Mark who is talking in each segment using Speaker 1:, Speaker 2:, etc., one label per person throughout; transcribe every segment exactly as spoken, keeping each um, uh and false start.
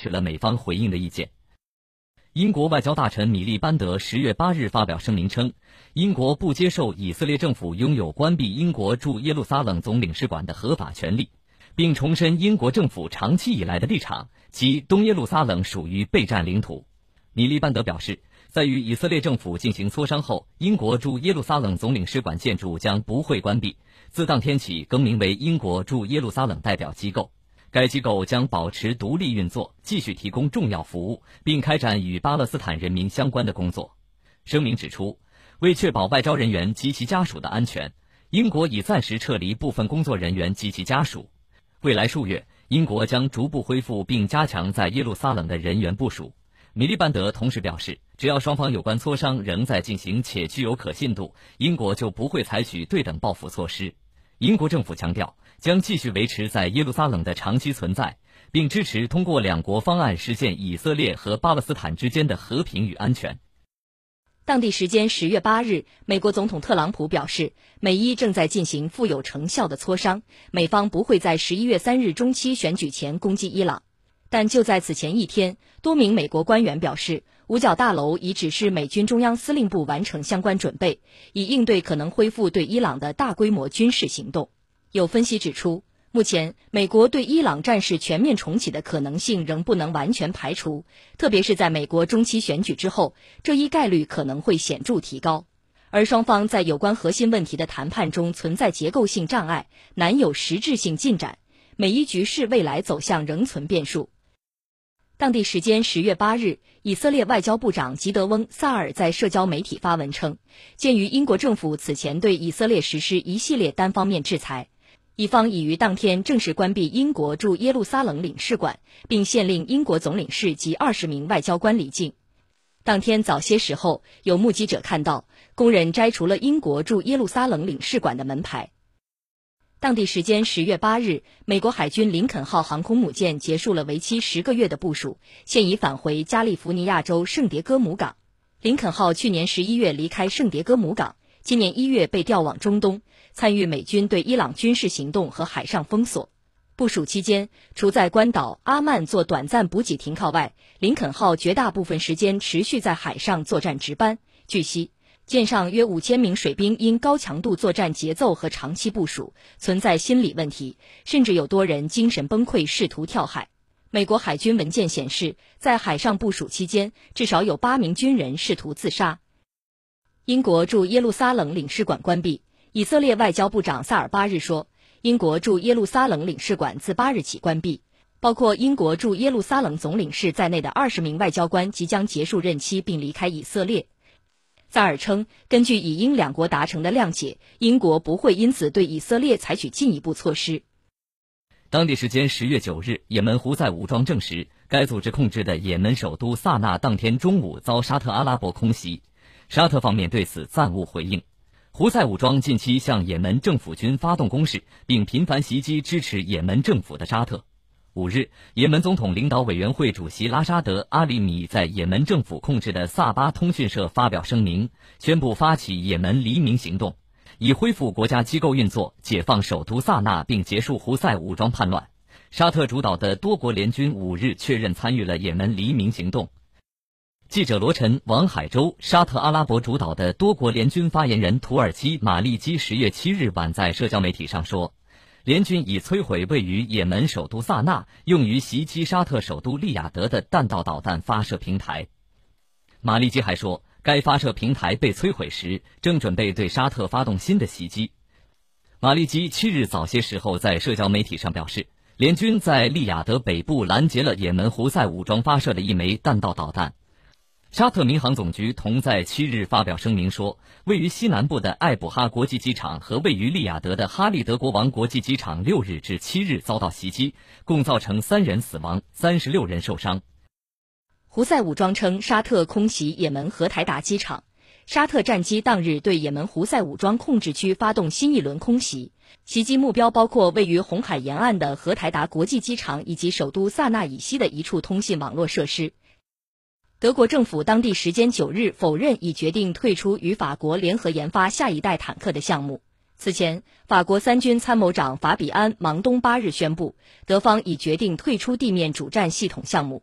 Speaker 1: 取了美方回应的意见。英国外交大臣米利班德十月八日发表声明称，英国不接受以色列政府拥有关闭英国驻耶路撒冷总领事馆的合法权利，并重申英国政府长期以来的立场，即东耶路撒冷属于备战领土。米利班德表示，在与以色列政府进行磋商后，英国驻耶路撒冷总领事馆建筑将不会关闭，自当天起更名为英国驻耶路撒冷代表机构。该机构将保持独立运作，继续提供重要服务，并开展与巴勒斯坦人民相关的工作。声明指出，为确保外交人员及其家属的安全，英国已暂时撤离部分工作人员及其家属。未来数月，英国将逐步恢复并加强在耶路撒冷的人员部署。米利班德同时表示，只要双方有关磋商仍在进行且具有可信度，英国就不会采取对等报复措施。英国政府强调，将继续维持在耶路撒冷的长期存在，并支持通过两国方案实现以色列和巴勒斯坦之间的和平与安全。
Speaker 2: 当地时间十月八日，美国总统特朗普表示，美伊正在进行富有成效的磋商，美方不会在十一月三日中期选举前攻击伊朗。但就在此前一天，多名美国官员表示，五角大楼已指示美军中央司令部完成相关准备，以应对可能恢复对伊朗的大规模军事行动。有分析指出，目前美国对伊朗战事全面重启的可能性仍不能完全排除，特别是在美国中期选举之后，这一概率可能会显著提高。而双方在有关核心问题的谈判中存在结构性障碍，难有实质性进展，美伊局势未来走向仍存变数。当地时间十月八日，以色列外交部长吉德翁·萨尔在社交媒体发文称，鉴于英国政府此前对以色列实施一系列单方面制裁，以方已于当天正式关闭英国驻耶路撒冷领事馆，并限令英国总领事及二十名外交官离境。当天早些时候，有目击者看到工人摘除了英国驻耶路撒冷领事馆的门牌。当地时间十月八日，美国海军林肯号航空母舰结束了为期十个月的部署，现已返回加利福尼亚州圣迭戈姆港。林肯号去年十一月离开圣迭戈姆港，今年一月被调往中东，参与美军对伊朗军事行动和海上封锁。部署期间，除在关岛阿曼做短暂补给停靠外，林肯号绝大部分时间持续在海上作战值班。据悉，舰上约五千名水兵因高强度作战节奏和长期部署，存在心理问题，甚至有多人精神崩溃，试图跳海。美国海军文件显示，在海上部署期间，至少有八名军人试图自杀。英国驻耶路撒冷领事馆关闭，以色列外交部长萨尔八日说，英国驻耶路撒冷领事馆自八日起关闭，包括英国驻耶路撒冷总领事在内的二十名外交官即将结束任期并离开以色列。萨尔称，根据以英两国达成的谅解，英国不会因此对以色列采取进一步措施。
Speaker 1: 当地时间十月九日，也门胡塞武装证实，该组织控制的也门首都萨那当天中午遭沙特阿拉伯空袭，沙特方面对此暂无回应。胡塞武装近期向也门政府军发动攻势，并频繁袭击支持也门政府的沙特。五日，也门总统领导委员会主席拉沙德·阿里米在也门政府控制的萨巴通讯社发表声明，宣布发起也门黎明行动，以恢复国家机构运作，解放首都萨那并结束胡塞武装叛乱。沙特主导的多国联军五日确认参与了也门黎明行动。记者罗晨、王海洲，沙特阿拉伯主导的多国联军发言人土耳其马利基十月七日晚在社交媒体上说，联军已摧毁位于也门首都萨那用于袭击沙特首都利雅得的弹道导弹发射平台。马利基还说，该发射平台被摧毁时，正准备对沙特发动新的袭击。马利基七日早些时候在社交媒体上表示，联军在利雅得北部拦截了也门胡塞武装发射的一枚弹道导弹。沙特民航总局同在七日发表声明说，位于西南部的艾卜哈国际机场和位于利雅得的哈利德国王国际机场六日至七日遭到袭击，共造成三人死亡，三十六人受伤。
Speaker 2: 胡塞武装称沙特空袭也门荷台达机场，沙特战机当日对也门胡塞武装控制区发动新一轮空袭，袭击目标包括位于红海沿岸的荷台达国际机场以及首都萨那以西的一处通信网络设施。德国政府当地时间九日否认已决定退出与法国联合研发下一代坦克的项目。此前，法国三军参谋长法比安·芒东八日宣布，德方已决定退出地面主战系统项目。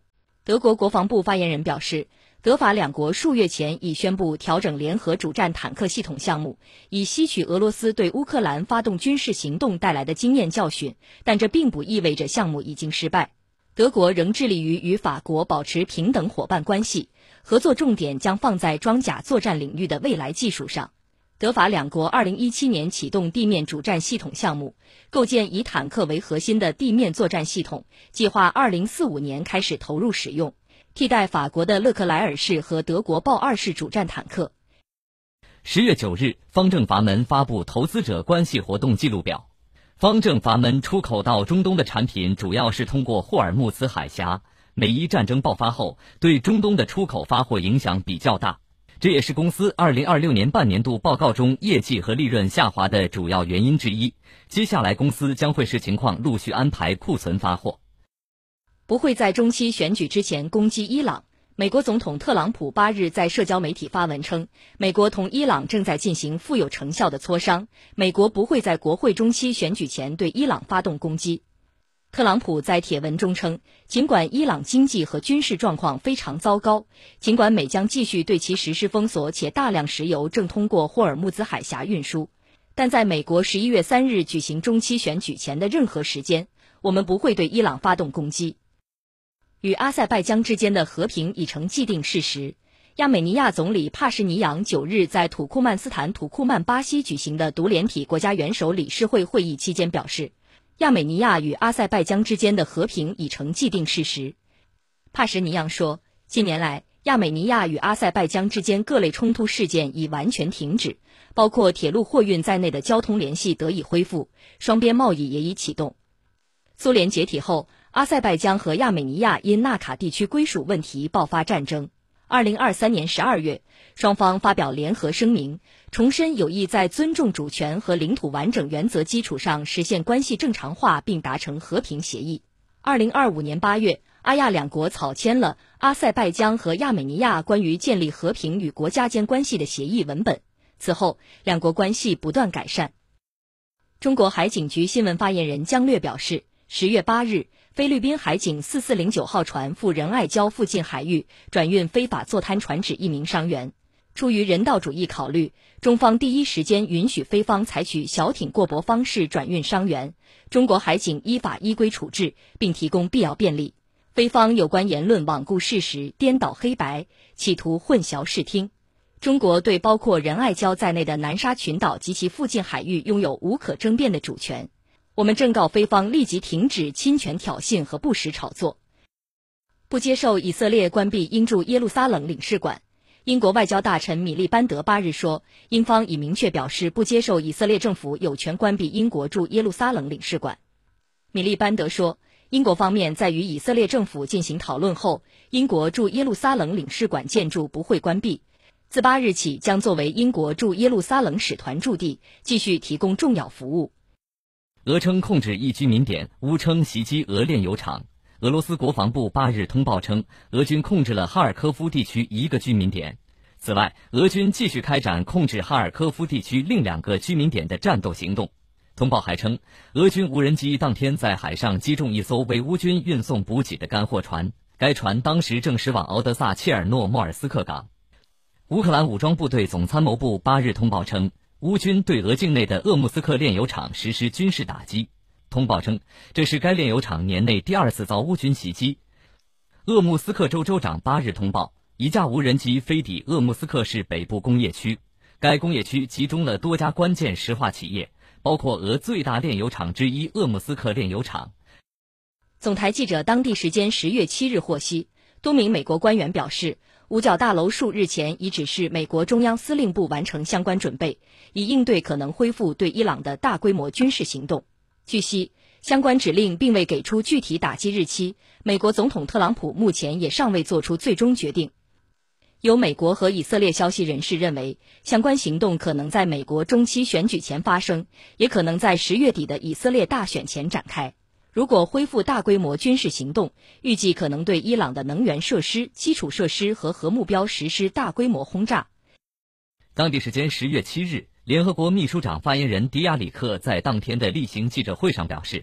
Speaker 2: 德国国防部发言人表示，德法两国数月前已宣布调整联合主战坦克系统项目，以吸取俄罗斯对乌克兰发动军事行动带来的经验教训，但这并不意味着项目已经失败。德国仍致力于与法国保持平等伙伴关系，合作重点将放在装甲作战领域的未来技术上。德法两国二零一七年启动地面主战系统项目，构建以坦克为核心的地面作战系统，计划二零四五年开始投入使用，替代法国的勒克莱尔式和德国豹二式主战坦克。
Speaker 1: 十月九日，方正阀门发布投资者关系活动记录表。方正阀门出口到中东的产品主要是通过霍尔木兹海峡，美伊战争爆发后，对中东的出口发货影响比较大。这也是公司二零二六年半年度报告中业绩和利润下滑的主要原因之一。接下来公司将会视情况陆续安排库存发货。
Speaker 2: 不会在中期选举之前攻击伊朗。美国总统特朗普八日在社交媒体发文称，美国同伊朗正在进行富有成效的磋商，美国不会在国会中期选举前对伊朗发动攻击。特朗普在帖文中称，尽管伊朗经济和军事状况非常糟糕，尽管美将继续对其实施封锁，且大量石油正通过霍尔木兹海峡运输，但在美国十一月三日举行中期选举前的任何时间，我们不会对伊朗发动攻击。与阿塞拜疆之间的和平已成既定事实。亚美尼亚总理帕什尼扬九日在土库曼斯坦土库曼巴西举行的独联体国家元首理事会会议期间表示，亚美尼亚与阿塞拜疆之间的和平已成既定事实。帕什尼扬说，近年来，亚美尼亚与阿塞拜疆之间各类冲突事件已完全停止，包括铁路货运在内的交通联系得以恢复，双边贸易也已启动。苏联解体后，阿塞拜疆和亚美尼亚因纳卡地区归属问题爆发战争。二零二三年十二月，双方发表联合声明，重申有意在尊重主权和领土完整原则基础上实现关系正常化，并达成和平协议。二零二五年八月，阿亚两国草签了阿塞拜疆和亚美尼亚关于建立和平与国家间关系的协议文本。此后，两国关系不断改善。中国海警局新闻发言人姜略表示，十月八日，菲律宾海警四四零九号船赴仁爱礁附近海域转运非法坐滩船只一名伤员。出于人道主义考虑，中方第一时间允许菲方采取小艇过泊方式转运伤员，中国海警依法依规处置，并提供必要便利。菲方有关言论罔顾事实，颠倒黑白，企图混淆视听。中国对包括仁爱礁在内的南沙群岛及其附近海域拥有无可争辩的主权。我们正告菲方立即停止侵权挑衅和不实炒作。不接受以色列关闭英驻耶路撒冷领事馆。英国外交大臣米利班德八日说，英方已明确表示不接受以色列政府有权关闭英国驻耶路撒冷领事馆。米利班德说，英国方面在与以色列政府进行讨论后，英国驻耶路撒冷领事馆建筑不会关闭，自八日起将作为英国驻耶路撒冷使团驻地，继续提供重要服务。
Speaker 1: 俄称控制一居民点，乌称袭击俄炼油厂。俄罗斯国防部八日通报称，俄军控制了哈尔科夫地区一个居民点。此外，俄军继续开展控制哈尔科夫地区另两个居民点的战斗行动。通报还称，俄军无人机当天在海上击中一艘为乌军运送补给的干货船，该船当时正驶往敖德萨切尔诺莫尔斯克港。乌克兰武装部队总参谋部八日通报称，乌军对俄境内的鄂木斯克炼油厂实施军事打击。通报称，这是该炼油厂年内第二次遭乌军袭击。鄂木斯克州州长八日通报，一架无人机飞抵鄂木斯克市北部工业区，该工业区集中了多家关键石化企业，包括俄最大炼油厂之一鄂木斯克炼油厂。
Speaker 2: 总台记者当地时间十月七日获悉，多名美国官员表示，五角大楼数日前已指示美国中央司令部完成相关准备，以应对可能恢复对伊朗的大规模军事行动。据悉，相关指令并未给出具体打击日期，美国总统特朗普目前也尚未做出最终决定。有美国和以色列消息人士认为，相关行动可能在美国中期选举前发生，也可能在十月底的以色列大选前展开。如果恢复大规模军事行动，预计可能对伊朗的能源设施、基础设施和核目标实施大规模轰炸。
Speaker 1: 当地时间十月七日，联合国秘书长发言人迪亚里克在当天的例行记者会上表示，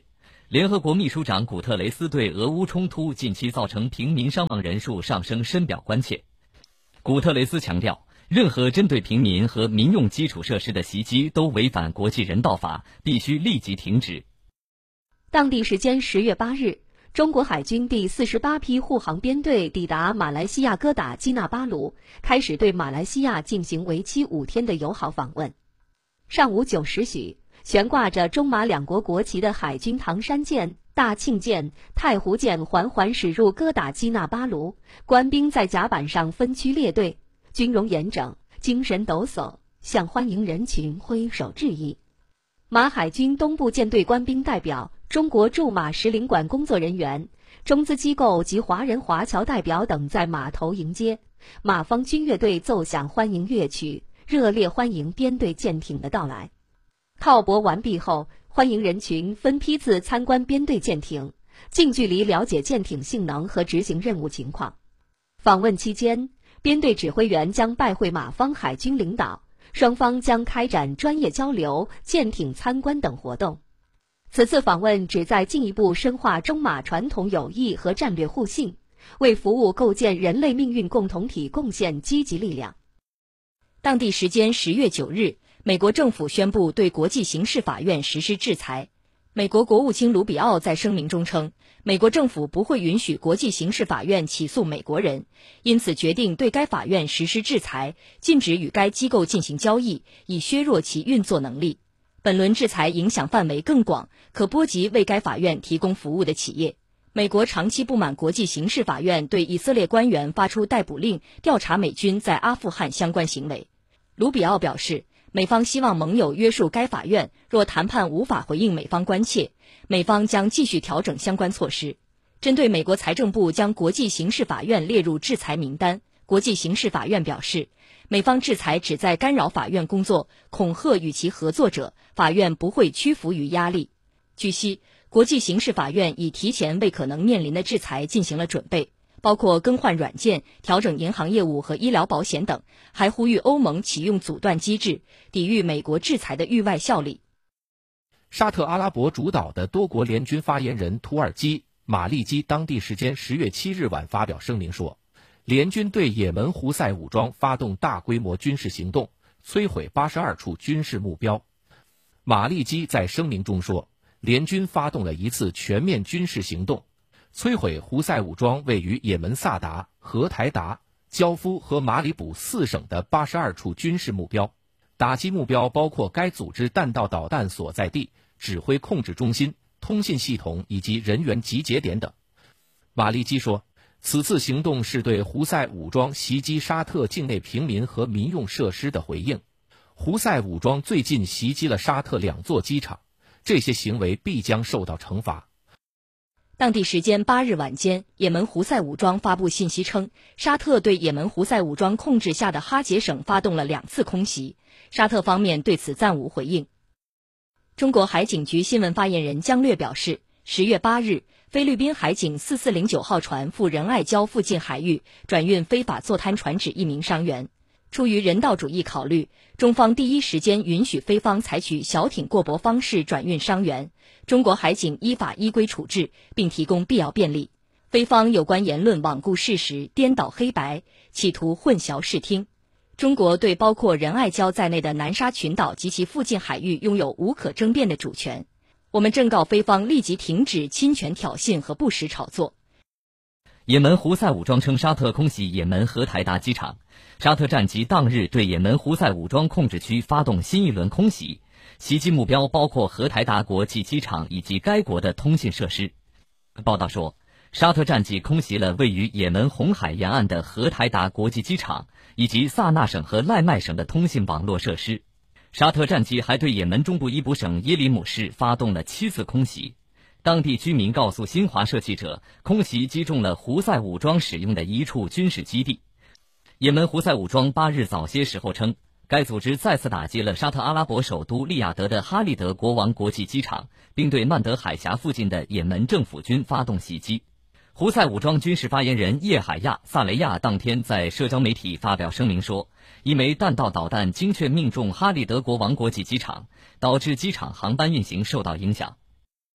Speaker 1: 联合国秘书长古特雷斯对俄乌冲突近期造成平民伤亡人数上升深表关切。古特雷斯强调，任何针对平民和民用基础设施的袭击都违反国际人道法，必须立即停止。
Speaker 2: 当地时间十月八日，中国海军第四十八批护航编队抵达马来西亚哥打基纳巴鲁，开始对马来西亚进行为期五天的友好访问。上午九时许，悬挂着中马两国国旗的海军唐山舰、大庆舰、太湖舰缓缓驶入哥打基纳巴鲁，官兵在甲板上分区列队，军容严整，精神抖擞，向欢迎人群挥手致意。马海军东部舰队官兵代表、中国驻马使领馆工作人员、中资机构及华人华侨代表等在码头迎接，马方军乐队奏响欢迎乐曲，热烈欢迎编队舰艇的到来。靠泊完毕后，欢迎人群分批次参观编队舰艇，近距离了解舰艇性能和执行任务情况。访问期间，编队指挥员将拜会马方海军领导，双方将开展专业交流、舰艇参观等活动。此次访问旨在进一步深化中马传统友谊和战略互信，为服务构建人类命运共同体贡献积极力量。当地时间十月九日，美国政府宣布对国际刑事法院实施制裁。美国国务卿卢比奥在声明中称，美国政府不会允许国际刑事法院起诉美国人，因此决定对该法院实施制裁，禁止与该机构进行交易，以削弱其运作能力。本轮制裁影响范围更广，可波及为该法院提供服务的企业。美国长期不满国际刑事法院对以色列官员发出逮捕令，调查美军在阿富汗相关行为。卢比奥表示，美方希望盟友约束该法院，若谈判无法回应美方关切，美方将继续调整相关措施。针对美国财政部将国际刑事法院列入制裁名单，国际刑事法院表示，美方制裁旨在干扰法院工作，恐吓与其合作者，法院不会屈服于压力。据悉，国际刑事法院已提前为可能面临的制裁进行了准备，包括更换软件、调整银行业务和医疗保险等，还呼吁欧盟启用阻断机制，抵御美国制裁的域外效力。
Speaker 3: 沙特阿拉伯主导的多国联军发言人土耳其马利基当地时间十月七日晚发表声明说，联军对也门胡塞武装发动大规模军事行动，摧毁八十二处军事目标。马利基在声明中说，联军发动了一次全面军事行动，摧毁胡塞武装位于也门萨达、荷台达、焦夫和马里卜四省的八十二处军事目标，打击目标包括该组织弹道导弹所在地、指挥控制中心、通信系统以及人员集结点等。马利基说，此次行动是对胡塞武装袭击沙特境内平民和民用设施的回应。胡塞武装最近袭击了沙特两座机场，这些行为必将受到惩罚。
Speaker 2: 当地时间八日晚间，也门胡塞武装发布信息称，沙特对也门胡塞武装控制下的哈杰省发动了两次空袭，沙特方面对此暂无回应。中国海警局新闻发言人姜略表示，十月八日，菲律宾海警四四零九号船赴仁爱礁附近海域转运非法坐滩船只一名伤员。出于人道主义考虑，中方第一时间允许菲方采取小艇过泊方式转运伤员，中国海警依法依规处置，并提供必要便利。菲方有关言论罔顾事实、颠倒黑白，企图混淆视听。中国对包括仁爱礁在内的南沙群岛及其附近海域拥有无可争辩的主权。我们正告菲方立即停止侵权挑衅和不实炒作。
Speaker 1: 也门胡塞武装称沙特空袭也门荷台达机场，沙特战机当日对也门胡塞武装控制区发动新一轮空袭，袭击目标包括荷台达国际机场以及该国的通信设施。报道说，沙特战机空袭了位于也门红海沿岸的荷台达国际机场以及萨那省和赖麦省的通信网络设施。沙特战机还对也门中部伊卜省耶里姆市发动了七次空袭。当地居民告诉新华社记者，空袭击中了胡塞武装使用的一处军事基地。也门胡塞武装八日早些时候称，该组织再次打击了沙特阿拉伯首都利雅得的哈利德国王国际机场，并对曼德海峡附近的也门政府军发动袭击。胡塞武装军事发言人叶海亚·萨雷亚当天在社交媒体发表声明说，一枚弹道导弹精确命中哈利德国王国际机场，导致机场航班运行受到影响。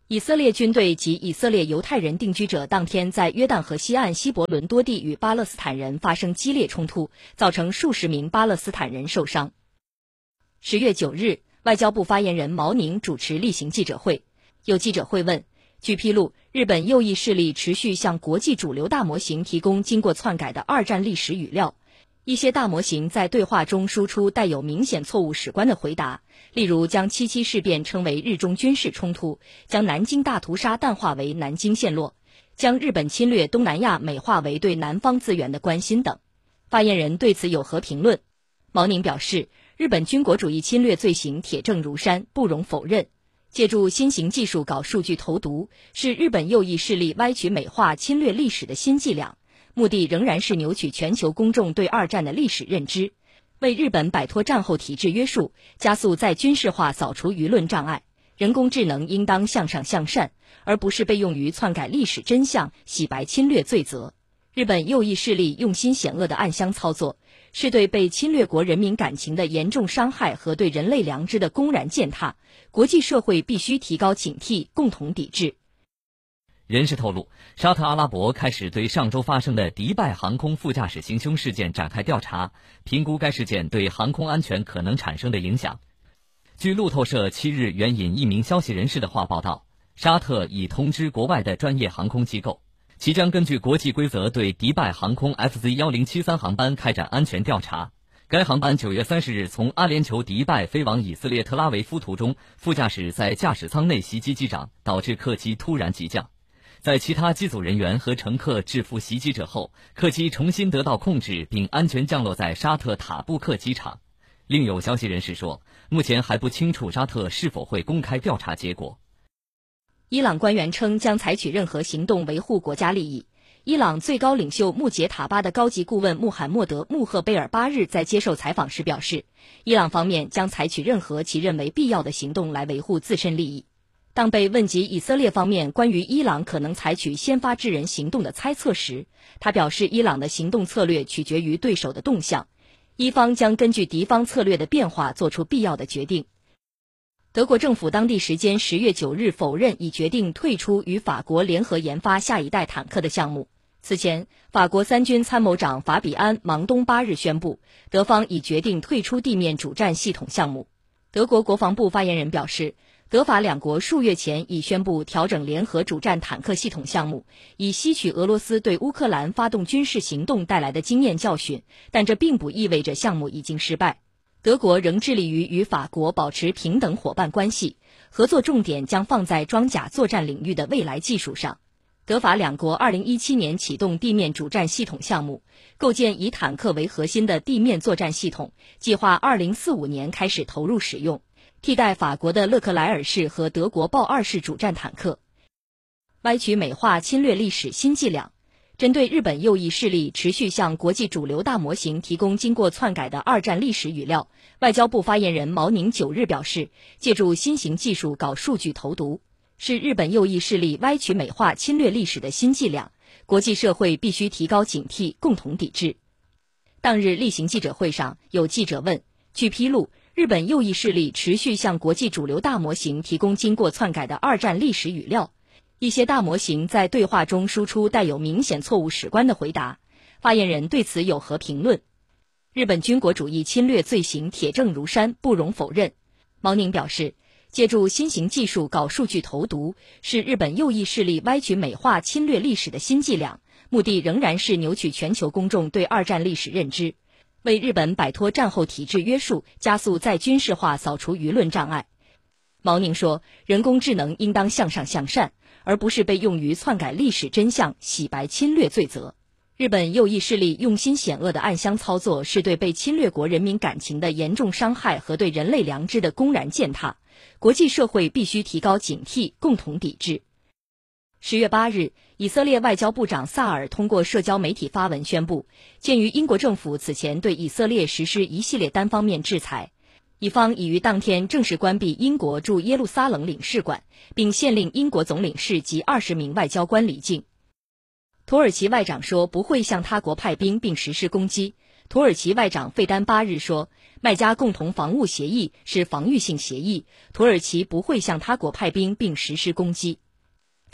Speaker 2: 以色列军队及以色列犹太人定居者当天在约旦河西岸希伯伦多地与巴勒斯坦人发生激烈冲突，造成数十名巴勒斯坦人受伤。十月九日，外交部发言人毛宁主持例行记者会，有记者会问，据披露，日本右翼势力持续向国际主流大模型提供经过篡改的二战历史语料。一些大模型在对话中输出带有明显错误史观的回答，例如将七七事变称为日中军事冲突，将南京大屠杀淡化为南京陷落，将日本侵略东南亚美化为对南方资源的关心等。发言人对此有何评论？毛宁表示，日本军国主义侵略罪行铁证如山，不容否认。借助新型技术搞数据投毒，是日本右翼势力歪曲美化侵略历史的新伎俩，目的仍然是扭曲全球公众对二战的历史认知，为日本摆脱战后体制约束，加速再军事化扫除舆论障碍。人工智能应当向上向善，而不是被用于篡改历史真相、洗白侵略罪责。日本右翼势力用心险恶的暗箱操作，是对被侵略国人民感情的严重伤害和对人类良知的公然践踏，国际社会必须提高警惕，共同抵制。
Speaker 1: 人士透露，沙特阿拉伯开始对上周发生的迪拜航空副驾驶行凶事件展开调查，评估该事件对航空安全可能产生的影响。据路透社七日援引一名消息人士的话报道，沙特已通知国外的专业航空机构，其将根据国际规则对迪拜航空 F Z 一零七三航班开展安全调查。该航班九月三十日从阿联酋迪拜飞往以色列特拉维夫途中，副驾驶在驾驶舱内袭击机长，导致客机突然急降。在其他机组人员和乘客制服袭击者后，客机重新得到控制并安全降落在沙特塔布克机场。另有消息人士说，目前还不清楚沙特是否会公开调查结果。
Speaker 2: 伊朗官员称将采取任何行动维护国家利益。伊朗最高领袖穆杰塔巴的高级顾问穆罕默德·穆赫贝尔八日在接受采访时表示，伊朗方面将采取任何其认为必要的行动来维护自身利益。当被问及以色列方面关于伊朗可能采取先发制人行动的猜测时，他表示伊朗的行动策略取决于对手的动向，伊方将根据敌方策略的变化做出必要的决定。德国政府当地时间十月九日否认已决定退出与法国联合研发下一代坦克的项目。此前，法国三军参谋长法比安·芒东八日宣布，德方已决定退出地面主战系统项目。德国国防部发言人表示，德法两国数月前已宣布调整联合主战坦克系统项目，以吸取俄罗斯对乌克兰发动军事行动带来的经验教训，但这并不意味着项目已经失败。德国仍致力于与法国保持平等伙伴关系，合作重点将放在装甲作战领域的未来技术上。德法两国二零一七年启动地面主战系统项目，构建以坦克为核心的地面作战系统，计划二零四五年开始投入使用，替代法国的勒克莱尔式和德国豹二式主战坦克。歪曲美化侵略历史新伎俩。针对日本右翼势力持续向国际主流大模型提供经过篡改的二战历史语料，外交部发言人毛宁九日表示，借助新型技术搞数据投毒，是日本右翼势力歪曲美化侵略历史的新伎俩，国际社会必须提高警惕，共同抵制。当日例行记者会上，有记者问，据披露，日本右翼势力持续向国际主流大模型提供经过篡改的二战历史语料，一些大模型在对话中输出带有明显错误史观的回答，发言人对此有何评论？日本军国主义侵略罪行铁证如山，不容否认。毛宁表示，借助新型技术搞数据投毒，是日本右翼势力歪曲美化侵略历史的新伎俩，目的仍然是扭曲全球公众对二战历史认知，为日本摆脱战后体制约束，加速再军事化扫除舆论障碍。毛宁说，人工智能应当向上向善，而不是被用于篡改历史真相、洗白侵略罪责。日本右翼势力用心险恶的暗箱操作，是对被侵略国人民感情的严重伤害和对人类良知的公然践踏，国际社会必须提高警惕，共同抵制。十月八日，以色列外交部长萨尔通过社交媒体发文宣布，鉴于英国政府此前对以色列实施一系列单方面制裁，以方已于当天正式关闭英国驻耶路撒冷领事馆，并限令英国总领事及二十名外交官离境。土耳其外长说不会向他国派兵并实施攻击。土耳其外长费丹八日说，麦加共同防务协议是防御性协议，土耳其不会向他国派兵并实施攻击。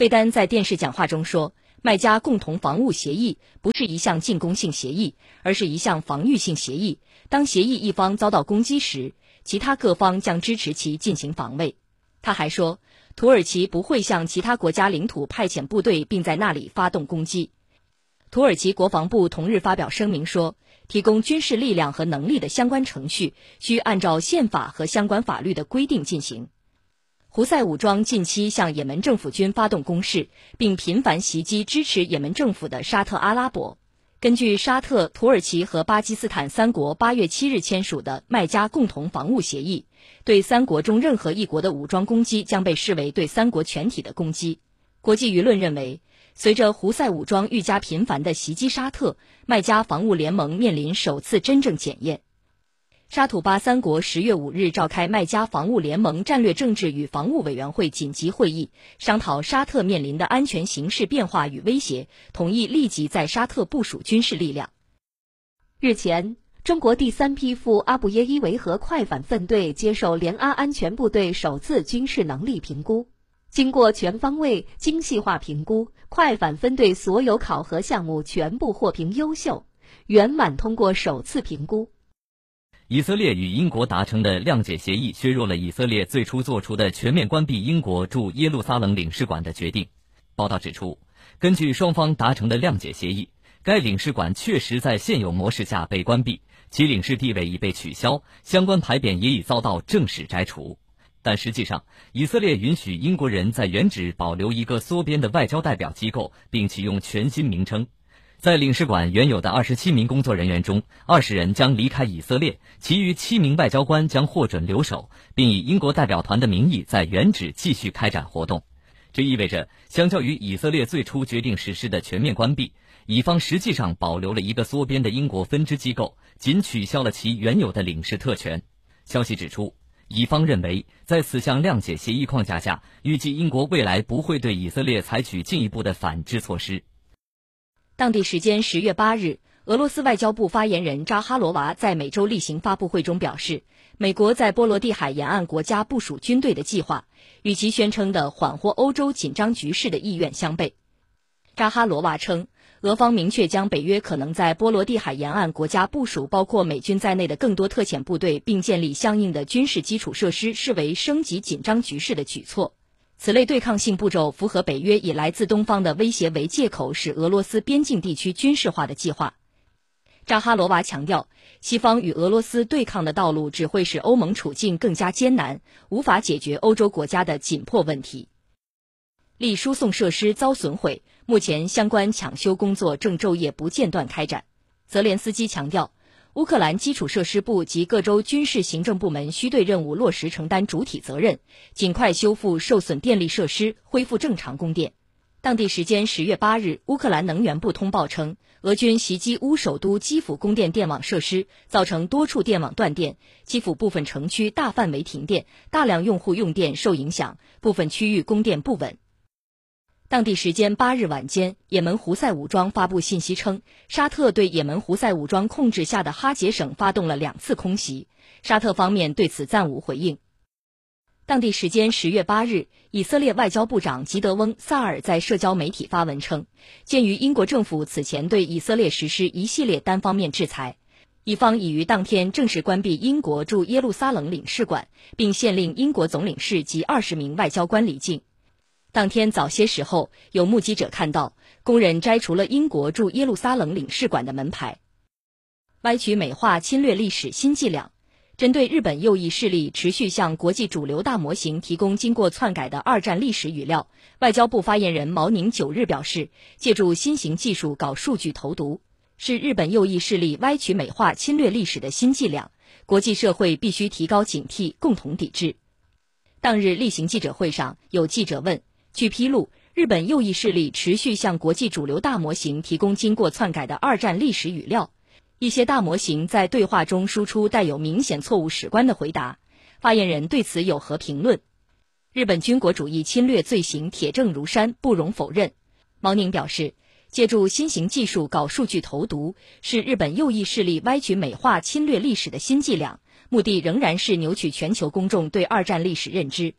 Speaker 2: 费丹在电视讲话中说，麦加共同防务协议不是一项进攻性协议，而是一项防御性协议。当协议一方遭到攻击时，其他各方将支持其进行防卫。他还说，土耳其不会向其他国家领土派遣部队并在那里发动攻击。土耳其国防部同日发表声明说，提供军事力量和能力的相关程序需按照宪法和相关法律的规定进行。胡塞武装近期向也门政府军发动攻势，并频繁袭击支持也门政府的沙特阿拉伯。根据沙特、土耳其和巴基斯坦三国八月七日签署的麦加共同防务协议，对三国中任何一国的武装攻击将被视为对三国全体的攻击。国际舆论认为，随着胡塞武装愈加频繁地袭击沙特，麦加防务联盟面临首次真正检验。沙土巴三国十月五日召开麦加防务联盟战略政治与防务委员会紧急会议，商讨沙特面临的安全形势变化与威胁，同意立即在沙特部署军事力量。
Speaker 4: 日前，中国第三批赴阿布耶伊维和快反分队接受联阿安全部队首次军事能力评估。经过全方位、精细化评估，快反分队所有考核项目全部获评优秀，圆满通过首次评估。
Speaker 1: 以色列与英国达成的谅解协议削弱了以色列最初做出的全面关闭英国驻耶路撒冷领事馆的决定。报道指出，根据双方达成的谅解协议，该领事馆确实在现有模式下被关闭，其领事地位已被取消，相关牌匾也已遭到正式摘除。但实际上，以色列允许英国人在原址保留一个缩编的外交代表机构，并启用全新名称。在领事馆原有的二十七名工作人员中，二十人将离开以色列，其余七名外交官将获准留守，并以英国代表团的名义在原址继续开展活动。这意味着，相较于以色列最初决定实施的全面关闭，以方实际上保留了一个缩编的英国分支机构，仅取消了其原有的领事特权。消息指出，以方认为，在此项谅解协议框架下，预计英国未来不会对以色列采取进一步的反制措施。
Speaker 2: 当地时间十月八日，俄罗斯外交部发言人扎哈罗娃在每周例行发布会中表示，美国在波罗的海沿岸国家部署军队的计划，与其宣称的缓和欧洲紧张局势的意愿相悖。扎哈罗娃称，俄方明确将北约可能在波罗的海沿岸国家部署包括美军在内的更多特遣部队，并建立相应的军事基础设施，视为升级紧张局势的举措。此类对抗性步骤符合北约以来自东方的威胁为借口使俄罗斯边境地区军事化的计划。扎哈罗娃强调，西方与俄罗斯对抗的道路只会使欧盟处境更加艰难，无法解决欧洲国家的紧迫问题。力输送设施遭损毁，目前相关抢修工作正昼夜不间断开展。泽连斯基强调，乌克兰基础设施部及各州军事行政部门需对任务落实承担主体责任，尽快修复受损电力设施，恢复正常供电。当地时间十月八日，乌克兰能源部通报称，俄军袭击乌首都基辅供电电网设施，造成多处电网断电，基辅部分城区大范围停电，大量用户用电受影响，部分区域供电不稳。当地时间八日晚间，也门胡塞武装发布信息称，沙特对也门胡塞武装控制下的哈杰省发动了两次空袭，沙特方面对此暂无回应。当地时间十月八日，以色列外交部长吉德翁·萨尔在社交媒体发文称，鉴于英国政府此前对以色列实施一系列单方面制裁，以方已于当天正式关闭英国驻耶路撒冷领事馆，并限令英国总领事及二十名外交官离境。当天早些时候，有目击者看到工人摘除了英国驻耶路撒冷领事馆的门牌。歪曲美化侵略历史新伎俩。针对日本右翼势力持续向国际主流大模型提供经过篡改的二战历史语料，外交部发言人毛宁九日表示，借助新型技术搞数据投毒，是日本右翼势力歪曲美化侵略历史的新伎俩，国际社会必须提高警惕，共同抵制。当日例行记者会上，有记者问，据披露，日本右翼势力持续向国际主流大模型提供经过篡改的二战历史语料，一些大模型在对话中输出带有明显错误史观的回答。发言人对此有何评论？日本军国主义侵略罪行铁证如山，不容否认。毛宁表示，借助新型技术搞数据投毒，是日本右翼势力歪曲美化侵略历史的新伎俩，目的仍然是扭曲全球公众对二战历史认知。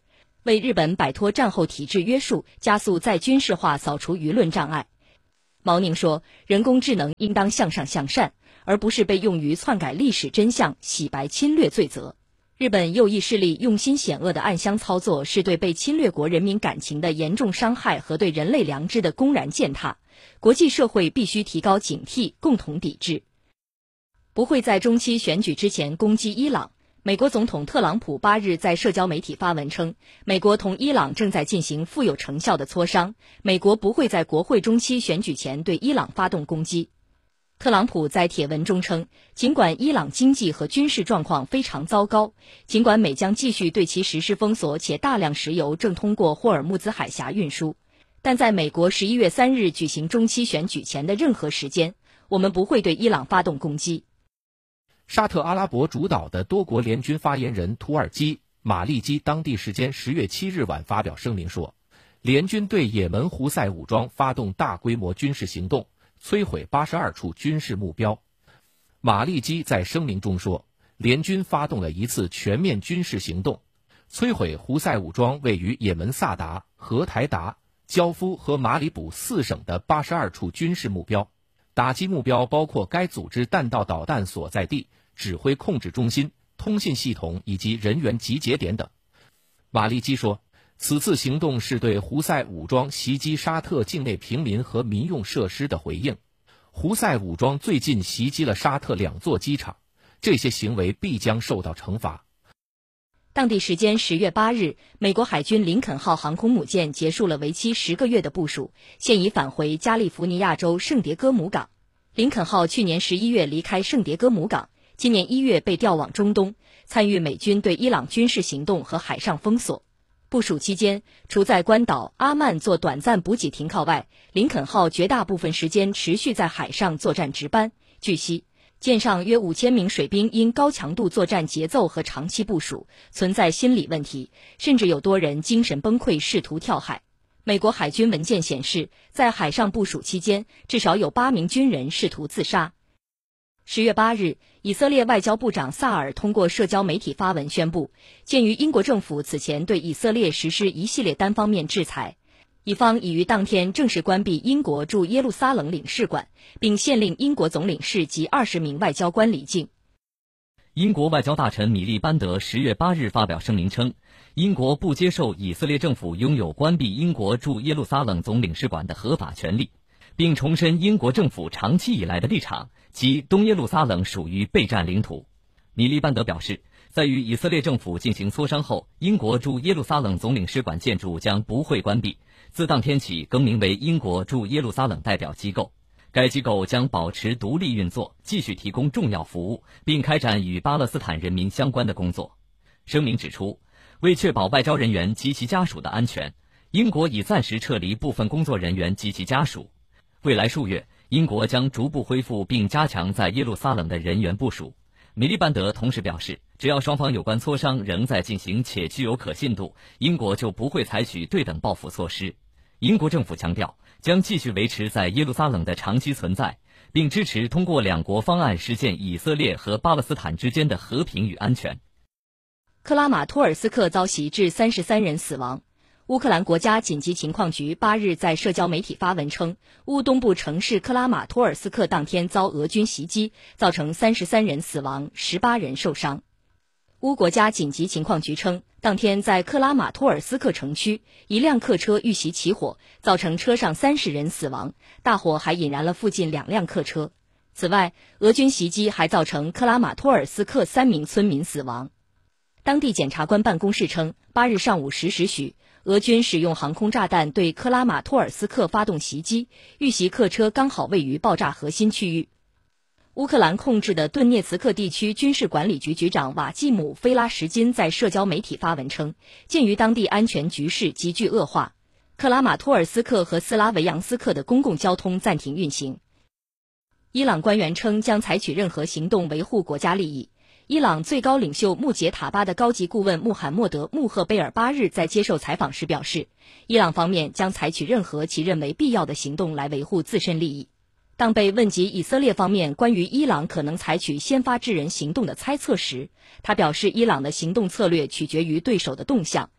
Speaker 2: 为日本摆脱战后体制约束，加速再军事化，扫除舆论障碍。毛宁说，人工智能应当向上向善，而不是被用于篡改历史真相、洗白侵略罪责。日本右翼势力用心险恶的暗箱操作，是对被侵略国人民感情的严重伤害和对人类良知的公然践踏。国际社会必须提高警惕，共同抵制。不会在中期选举之前攻击伊朗。美国总统特朗普八日在社交媒体发文称，美国同伊朗正在进行富有成效的磋商，美国不会在国会中期选举前对伊朗发动攻击。特朗普在帖文中称，尽管伊朗经济和军事状况非常糟糕，尽管美将继续对其实施封锁，且大量石油正通过霍尔木兹海峡运输，但在美国十一月三日举行中期选举前的任何时间，我们不会对伊朗发动攻击。
Speaker 3: 沙特阿拉伯主导的多国联军发言人土耳其马利基当地时间十月七日晚发表声明说，联军对也门胡塞武装发动大规模军事行动，摧毁八十二处军事目标。马利基在声明中说，联军发动了一次全面军事行动，摧毁胡塞武装位于也门萨达、荷台达、焦夫和马里卜四省的八十二处军事目标，打击目标包括该组织弹道导弹所在地、指挥控制中心、通信系统以及人员集结点等。马利基说，此次行动是对胡塞武装袭击沙特境内平民和民用设施的回应。胡塞武装最近袭击了沙特两座机场，这些行为必将受到惩罚。
Speaker 2: 当地时间十月八日，美国海军林肯号航空母舰结束了为期十个月的部署，现已返回加利福尼亚州圣迭戈姆港。林肯号去年十一月离开圣迭戈姆港，今年一月被调往中东，参与美军对伊朗军事行动和海上封锁。部署期间，除在关岛阿曼做短暂补给停靠外，林肯号绝大部分时间持续在海上作战值班。据悉，舰上约五千名水兵因高强度作战节奏和长期部署，存在心理问题，甚至有多人精神崩溃，试图跳海。美国海军文件显示，在海上部署期间，至少有八名军人试图自杀。十月八日，以色列外交部长萨尔通过社交媒体发文宣布，鉴于英国政府此前对以色列实施一系列单方面制裁，以方已于当天正式关闭英国驻耶路撒冷领事馆，并限令英国总领事及二十名外交官离境。
Speaker 1: 英国外交大臣米利班德十月八日发表声明称，英国不接受以色列政府拥有关闭英国驻耶路撒冷总领事馆的合法权利，并重申英国政府长期以来的立场，即东耶路撒冷属于备战领土。米利班德表示，在与以色列政府进行磋商后，英国驻耶路撒冷总领事馆建筑将不会关闭，自当天起更名为英国驻耶路撒冷代表机构。该机构将保持独立运作，继续提供重要服务，并开展与巴勒斯坦人民相关的工作。声明指出，为确保外交人员及其家属的安全，英国已暂时撤离部分工作人员及其家属。未来数月，英国将逐步恢复并加强在耶路撒冷的人员部署。米利班德同时表示，只要双方有关磋商仍在进行且具有可信度，英国就不会采取对等报复措施。英国政府强调，将继续维持在耶路撒冷的长期存在，并支持通过两国方案实现以色列和巴勒斯坦之间的和平与安全。
Speaker 2: 克拉马托尔斯克遭袭致三十三人死亡。乌克兰国家紧急情况局八日在社交媒体发文称，乌东部城市克拉马托尔斯克当天遭俄军袭击，造成三十三人死亡，十八人受伤。乌国家紧急情况局称，当天在克拉马托尔斯克城区，一辆客车遇袭起火，造成车上三十人死亡，大火还引燃了附近两辆客车。此外，俄军袭击还造成克拉马托尔斯克三名村民死亡。当地检察官办公室称，八日上午十时许，俄军使用航空炸弹对克拉马托尔斯克发动袭击，遇袭客车刚好位于爆炸核心区域。乌克兰控制的顿涅茨克地区军事管理局局长瓦季姆·菲拉什金在社交媒体发文称，鉴于当地安全局势急剧恶化，克拉马托尔斯克和斯拉维扬斯克的公共交通暂停运行。伊朗官员称将采取任何行动维护国家利益。伊朗最高领袖穆杰塔巴的高级顾问穆罕默德·穆赫贝尔八日在接受采访时表示，伊朗方面将采取任何其认为必要的行动来维护自身利益。当被问及以色列方面关于伊朗可能采取先发制人行动的猜测时，他表示伊朗的行动策略取决于对手的动向。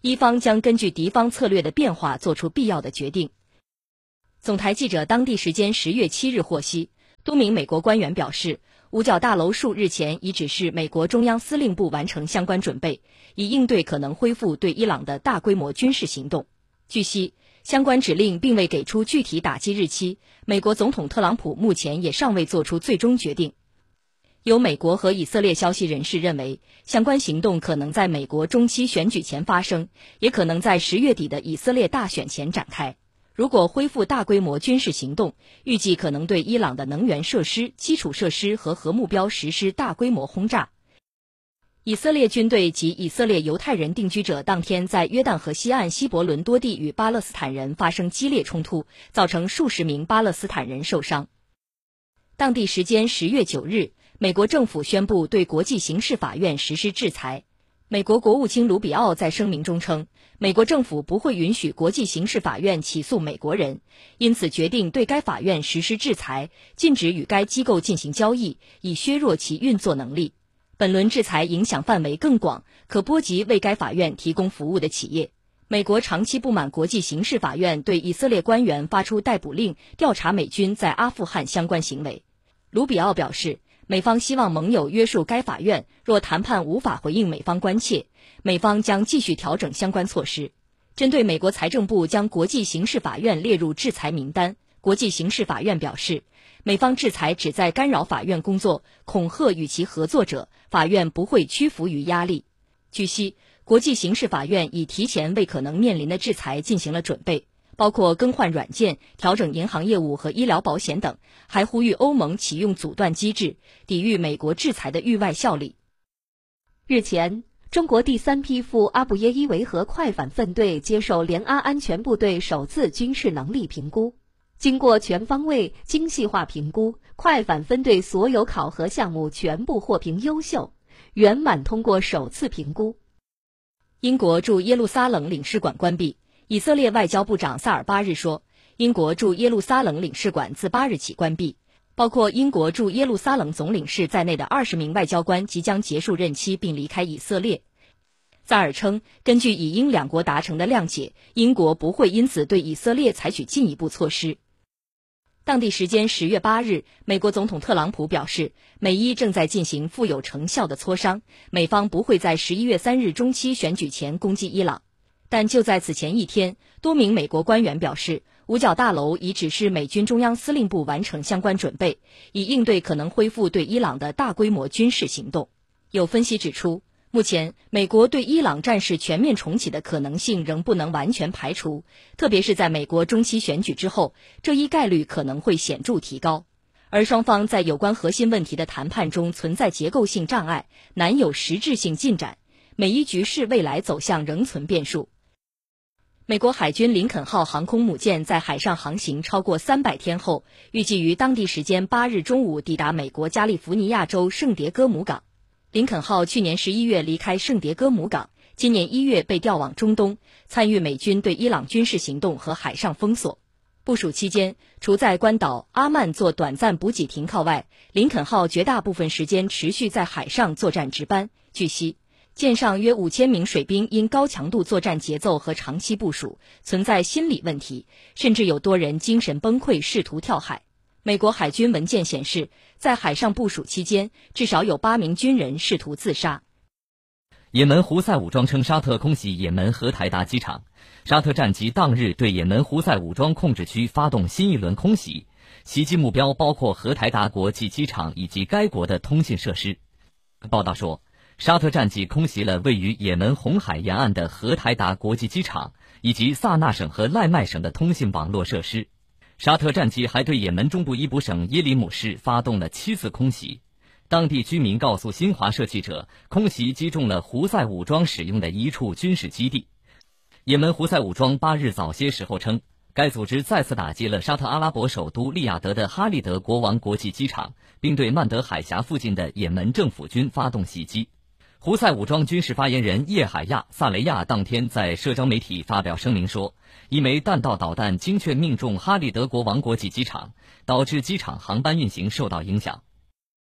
Speaker 2: 伊方将根据敌方策略的变化做出必要的决定。总台记者当地时间十月七日获悉，多名美国官员表示，五角大楼数日前已指示美国中央司令部完成相关准备，以应对可能恢复对伊朗的大规模军事行动。据悉，相关指令并未给出具体打击日期，美国总统特朗普目前也尚未做出最终决定。有美国和以色列消息人士认为，相关行动可能在美国中期选举前发生，也可能在十月底的以色列大选前展开。如果恢复大规模军事行动，预计可能对伊朗的能源设施、基础设施和核目标实施大规模轰炸。以色列军队及以色列犹太人定居者当天在约旦河西岸希伯伦多地与巴勒斯坦人发生激烈冲突，造成数十名巴勒斯坦人受伤。当地时间十月九日，美国政府宣布对国际刑事法院实施制裁。美国国务卿卢比奥在声明中称，美国政府不会允许国际刑事法院起诉美国人，因此决定对该法院实施制裁，禁止与该机构进行交易，以削弱其运作能力。本轮制裁影响范围更广，可波及为该法院提供服务的企业。美国长期不满国际刑事法院对以色列官员发出逮捕令，调查美军在阿富汗相关行为。卢比奥表示，美方希望盟友约束该法院，若谈判无法回应美方关切，美方将继续调整相关措施。针对美国财政部将国际刑事法院列入制裁名单，国际刑事法院表示，美方制裁旨在干扰法院工作，恐吓与其合作者，法院不会屈服于压力。据悉，国际刑事法院已提前为可能面临的制裁进行了准备，包括更换软件、调整银行业务和医疗保险等，还呼吁欧盟启用阻断机制，抵御美国制裁的域外效力。
Speaker 4: 日前，中国第三批赴阿布耶伊维和快反分队接受联阿安全部队首次军事能力评估。经过全方位、精细化评估，快反分队所有考核项目全部获评优秀，圆满通过首次评估。
Speaker 2: 英国驻耶路撒冷领事馆关闭。以色列外交部长萨尔巴日说，英国驻耶路撒冷领事馆自八日起关闭，包括英国驻耶路撒冷总领事在内的二十名外交官即将结束任期并离开以色列。萨尔称，根据以英两国达成的谅解，英国不会因此对以色列采取进一步措施。当地时间十月八日，美国总统特朗普表示，美伊正在进行富有成效的磋商，美方不会在十一月三日中期选举前攻击伊朗。但就在此前一天，多名美国官员表示，五角大楼已指示美军中央司令部完成相关准备，以应对可能恢复对伊朗的大规模军事行动。有分析指出，目前美国对伊朗战事全面重启的可能性仍不能完全排除，特别是在美国中期选举之后，这一概率可能会显著提高。而双方在有关核心问题的谈判中存在结构性障碍，难有实质性进展，美伊局势未来走向仍存变数。美国海军林肯号航空母舰在海上航行超过三百天后，预计于当地时间八日中午抵达美国加利福尼亚州圣迭戈姆港。林肯号去年十一月离开圣迭戈姆港，今年一月被调往中东，参与美军对伊朗军事行动和海上封锁。部署期间，除在关岛阿曼做短暂补给停靠外，林肯号绝大部分时间持续在海上作战值班。据悉，舰上约五千名水兵因高强度作战节奏和长期部署，存在心理问题，甚至有多人精神崩溃，试图跳海。美国海军文件显示，在海上部署期间，至少有八名军人试图自杀。
Speaker 1: 也门胡塞武装称沙特空袭也门荷台达机场，沙特战机当日对也门胡塞武装控制区发动新一轮空袭，袭击目标包括荷台达国际机场以及该国的通信设施。报道说，沙特战机空袭了位于也门红海沿岸的荷台达国际机场以及萨那省和赖麦省的通信网络设施。沙特战机还对也门中部伊卜省耶里姆市发动了七次空袭。当地居民告诉新华社记者，空袭击中了胡塞武装使用的一处军事基地。也门胡塞武装八日早些时候称，该组织再次打击了沙特阿拉伯首都利雅得的哈利德国王国际机场，并对曼德海峡附近的也门政府军发动袭击。胡塞武装军事发言人叶海亚·萨雷亚当天在社交媒体发表声明说，一枚弹道导弹精确命中哈利德国王国际机场，导致机场航班运行受到影响。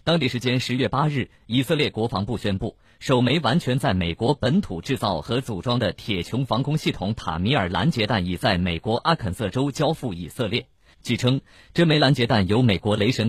Speaker 1: 当地时间十月八日，以色列国防部宣布，首枚完全在美国本土制造和组装的铁穹防空系统塔米尔拦截弹已在美国阿肯色州交付以色列。据称，这枚拦截弹由美国雷神